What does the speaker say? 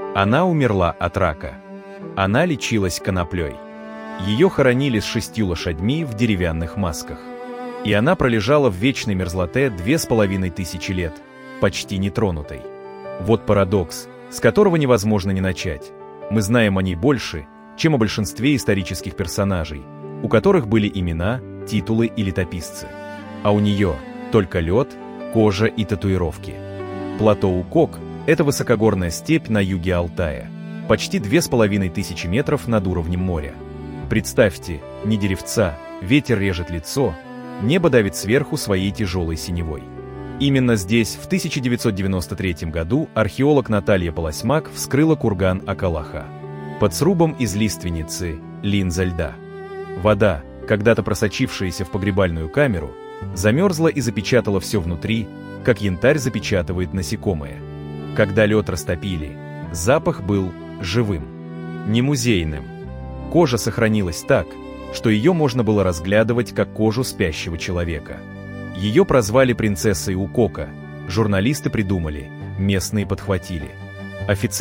Она умерла от рака. Она лечилась коноплей. Ее хоронили с 6 лошадьми в деревянных масках. И она пролежала в вечной мерзлоте 2500 лет, почти нетронутой. Вот парадокс, с которого невозможно не начать. Мы знаем о ней больше, чем о большинстве исторических персонажей, у которых были имена, титулы и летописцы. А у нее только лед, кожа и татуировки. Плато Укок – это высокогорная степь на юге Алтая, почти 2500 метров над уровнем моря. Представьте, ни деревца, ветер режет лицо, небо давит сверху своей тяжелой синевой. Именно здесь в 1993 году археолог Наталья Полосмак вскрыла курган Акалаха. Под срубом из лиственницы – линза льда. Вода, когда-то просочившаяся в погребальную камеру, замерзла и запечатала все внутри, как янтарь запечатывает насекомое. Когда лед растопили, запах был живым, не музейным. Кожа сохранилась так, что ее можно было разглядывать как кожу спящего человека. Ее прозвали принцессой Укока, журналисты придумали, местные подхватили.